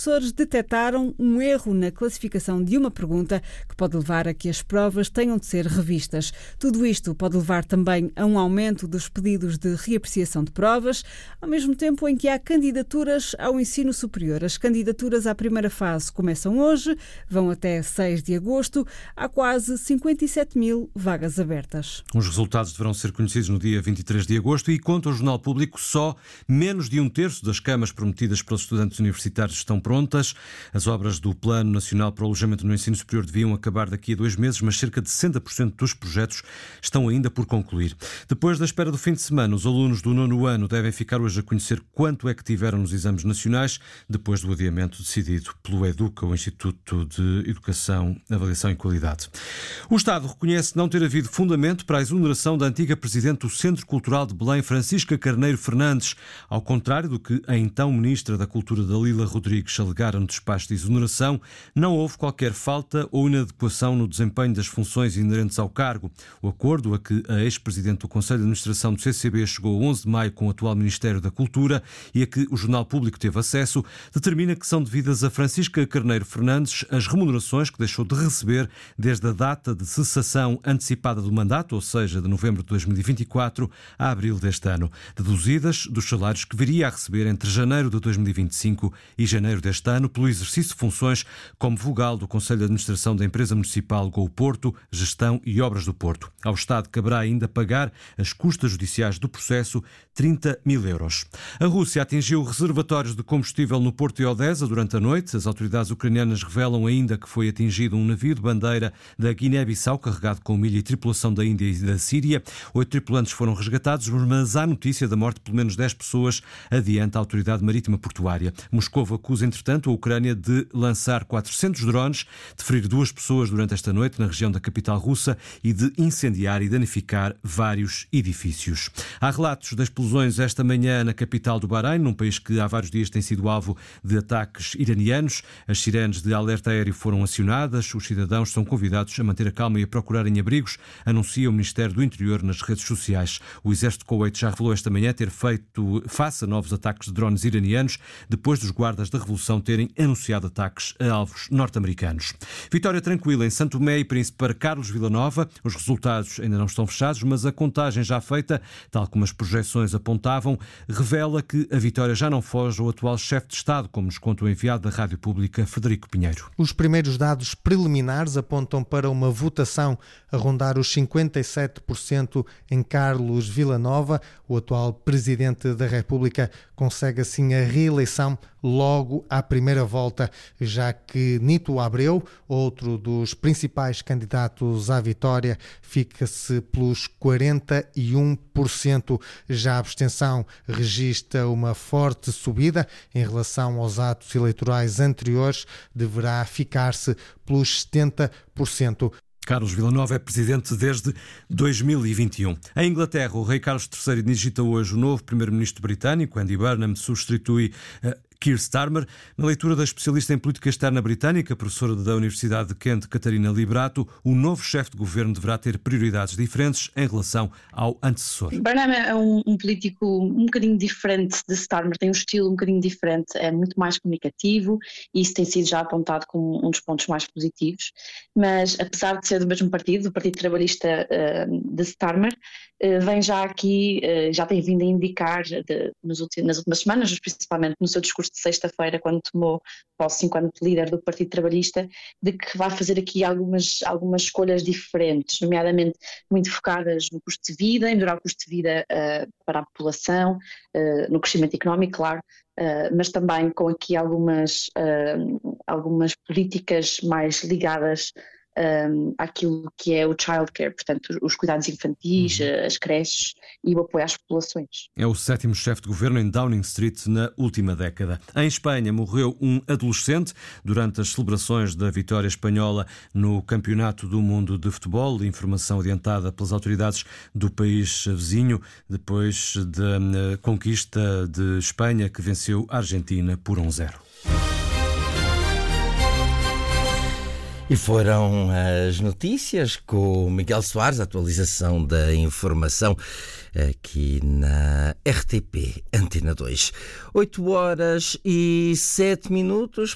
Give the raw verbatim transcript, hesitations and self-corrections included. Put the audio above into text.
professores detectaram um erro na classificação de uma pergunta que pode levar a que as provas tenham de ser revistas. Tudo isto pode levar também a um aumento dos pedidos de reapreciação de provas, ao mesmo tempo em que há candidaturas ao ensino superior. As candidaturas à primeira fase começam hoje, vão até seis de agosto. Há quase cinquenta e sete mil vagas abertas. Os resultados deverão ser conhecidos no dia vinte e três de agosto e, conta o Jornal Público, só menos de um terço das camas prometidas para os estudantes universitários estão prontas. As obras do Plano Nacional para o Alojamento no Ensino Superior deviam acabar daqui a dois meses, mas cerca de sessenta por cento dos projetos estão ainda por concluir. Depois da espera do fim de semana, os alunos do nono ano devem ficar hoje a conhecer quanto é que tiveram nos exames nacionais, depois do adiamento decidido pelo EDUCA, o Instituto de Educação, Avaliação e Qualidade. O Estado reconhece não ter havido fundamento para a exoneração da antiga Presidente do Centro Cultural de Belém, Francisca Carneiro Fernandes, ao contrário do que a então Ministra da Cultura, Dalila Rodrigues, alegara no despacho de exoneração. Não houve qualquer falta ou inadequação no desempenho das funções inerentes ao cargo. O acordo a que a ex-presidente do Conselho de Administração do C C B chegou a onze de maio com o atual Ministério da Cultura e a que o Jornal Público teve acesso, determina que são devidas a Francisca Carneiro Fernandes as remunerações que deixou de receber desde a data de cessação antecipada do mandato, ou seja, de novembro de dois mil e vinte e quatro a abril deste ano, deduzidas dos salários que viria a receber entre janeiro de dois mil e vinte e cinco e janeiro deste ano pelo exercício de funções como vogal do Conselho de Administração da Empresa Municipal Gol Porto, Gestão e Obras do Porto. Ao Estado caberá ainda pagar as custas judiciais do processo, trinta mil euros. A Rússia atingiu reservatórios de combustível no Porto de Odessa durante a noite. As autoridades ucranianas revelam ainda que foi atingido um navio de bandeira da Guiné-Bissau carregado com milho e tripulação da Índia e da Síria. Oito tripulantes foram resgatados, mas há notícia da morte de pelo menos dez pessoas, adianta a Autoridade Marítima Portuária. Moscou acusa, entretanto, a Ucrânia de lançar quatrocentos drones, de ferir duas pessoas durante esta noite na região da capital russa e de incendiar e danificar vários edifícios. Há relatos de explosões esta manhã na capital do Bahrein, num país que há vários dias tem sido alvo de ataques iranianos. As sirenes de alerta aéreo foram acionadas. Os cidadãos são convidados a manter a calma e a procurarem abrigos, anuncia o Ministério do Interior nas redes sociais. O exército de Kuwait já revelou esta manhã ter feito face a novos ataques de drones iranianos, depois dos guardas da Revolução terem anunciado ataques a alvos norte-americanos. Vitória tranquila em Santo Tomé e Príncipe para Carlos Villanova. Os resultados ainda não estão fechados, mas a contagem já feita, tal como as projeções apontavam, revela que a vitória já não foge ao atual chefe de Estado, como nos conta o enviado da Rádio Pública, Frederico Pinheiro. Os primeiros dados preliminares apontam para uma votação a rondar os cinquenta e sete por cento em Carlos Villanova. O atual Presidente da República consegue assim a reeleição logo à primeira volta, já que Nito Abreu, outro dos principais candidatos à vitória, fica-se pelos quarenta e um por cento. Já a abstenção registra uma forte subida em relação aos atos eleitorais anteriores, deverá ficar-se pelos setenta por cento. Carlos Villanova é presidente desde dois mil e vinte e um. Em Inglaterra, o rei Carlos terceiro digita hoje o novo primeiro-ministro britânico. Andy Burnham substitui uh, Keir Starmer. Na leitura da especialista em política externa britânica, professora da Universidade de Kent, Catarina Liberato, o novo chefe de governo deverá ter prioridades diferentes em relação ao antecessor. Burnham é um, um político um bocadinho diferente de Starmer, tem um estilo um bocadinho diferente, é muito mais comunicativo e isso tem sido já apontado como um dos pontos mais positivos, mas apesar de ser do mesmo partido, o Partido Trabalhista uh, de Starmer, uh, vem já aqui, uh, já tem vindo a indicar de, nos últimos, nas últimas semanas, principalmente no seu discurso de sexta-feira, quando tomou posse enquanto líder do Partido Trabalhista, de que vai fazer aqui algumas, algumas escolhas diferentes, nomeadamente muito focadas no custo de vida, em melhorar o custo de vida uh, para a população, uh, no crescimento económico, claro, uh, mas também com aqui algumas, uh, algumas políticas mais ligadas Um, àquilo que é o childcare, portanto os cuidados infantis, uhum. as creches e o apoio às populações. É o sétimo chefe de governo em Downing Street na última década. Em Espanha morreu um adolescente durante as celebrações da vitória espanhola no Campeonato do Mundo de Futebol, informação adiantada pelas autoridades do país vizinho, depois da conquista de Espanha, que venceu a Argentina por um zero. E foram as notícias com o Miguel Soares, a atualização da informação aqui na R T P Antena dois. oito horas e sete minutos.